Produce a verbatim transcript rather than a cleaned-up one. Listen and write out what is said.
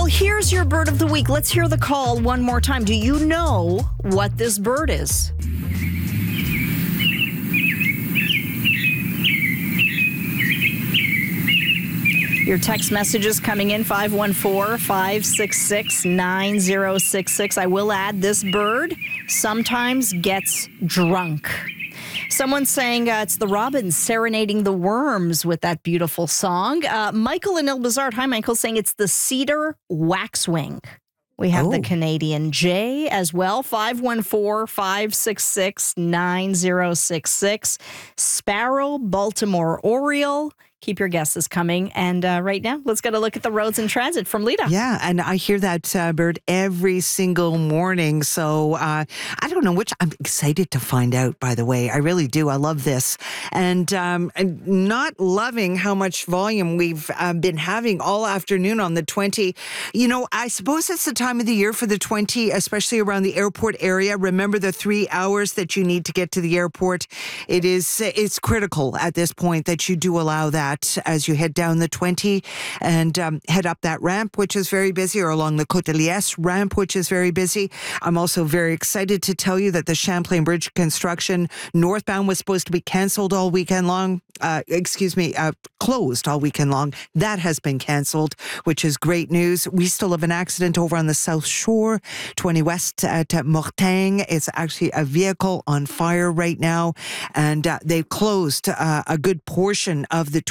Well, here's your bird of the week. Let's hear the call one more time. Do you know what this bird is? Your text messages coming in, five one four, five six six, nine zero six six. I will add, this bird sometimes gets drunk. Someone's saying uh, it's the robins serenading the worms with that beautiful song. Uh, Michael in Ilbazard. Hi, Michael, saying it's the cedar waxwing. We have oh. the Canadian jay as well. five one four, five six six, nine zero six six. Sparrow, Baltimore Oriole. Keep your guesses coming. And uh, right now, let's get a look at the roads and transit from Lita. Yeah, and I hear that uh, bird every single morning. So uh, I don't know which. I'm excited to find out, by the way. I really do. I love this. And um, and not loving how much volume we've uh, been having all afternoon on the twenty. You know, I suppose it's the time of the year for the twenty, especially around the airport area. Remember the three hours that you need to get to the airport. It is, it's critical at this point that you do allow that as you head down the twenty and um, head up that ramp, which is very busy, or along the Côte de Liesse ramp, which is very busy. I'm also very excited to tell you that the Champlain Bridge construction northbound was supposed to be canceled all weekend long. Uh, excuse me, uh, closed all weekend long. That has been canceled, which is great news. We still have an accident over on the South Shore, twenty West at Mortagne. It's actually a vehicle on fire right now, and uh, they've closed uh, a good portion of the